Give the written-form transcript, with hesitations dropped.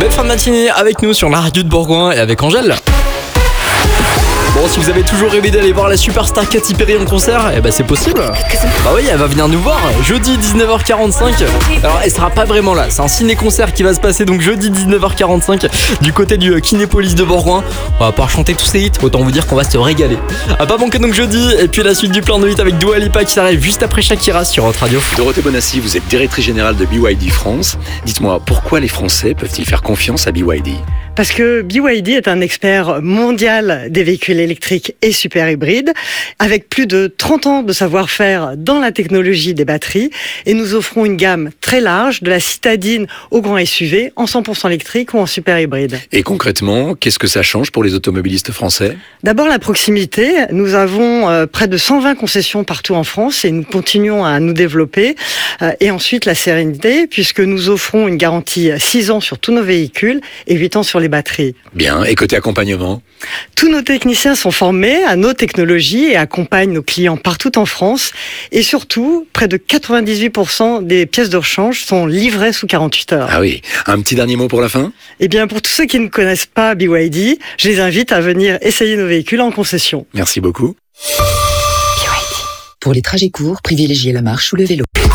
Belle fin de matinée avec nous sur la radio de Bourgoin et avec Angèle. Bon, si vous avez toujours rêvé d'aller voir la superstar Katy Perry en concert, c'est possible. Bah oui, elle va venir nous voir jeudi 19h45. Alors, elle sera pas vraiment là. C'est un ciné-concert qui va se passer donc jeudi 19h45 du côté du Kinépolis de Bourgoin. On va pouvoir chanter tous ses hits. Autant vous dire qu'on va se régaler. À pas manquer donc jeudi. Et puis la suite du plan de hits avec Dua Lipa qui s'arrive juste après Shakira sur Hot Radio. Dorothée Bonassi, vous êtes directrice générale de BYD France. Dites-moi, pourquoi les Français peuvent-ils faire confiance à BYD ? Parce que BYD est un expert mondial des véhicules électriques et super hybrides, avec plus de 30 ans de savoir-faire dans la technologie des batteries. Et nous offrons une gamme très large, de la citadine au grand SUV, en 100% électrique ou en super hybride. Et concrètement, qu'est-ce que ça change pour les automobilistes français ? D'abord la proximité. Nous avons près de 120 concessions partout en France et nous continuons à nous développer. Et ensuite la sérénité, puisque nous offrons une garantie 6 ans sur tous nos véhicules et 8 ans sur les batteries. Bien, et côté accompagnement ? Tous nos techniciens sont formés à nos technologies et accompagnent nos clients partout en France. Et surtout, près de 98% des pièces de rechange sont livrées sous 48 heures. Ah oui, un petit dernier mot pour la fin ? Eh bien, pour tous ceux qui ne connaissent pas BYD, je les invite à venir essayer nos véhicules en concession. Merci beaucoup. Pour les trajets courts, privilégiez la marche ou le vélo.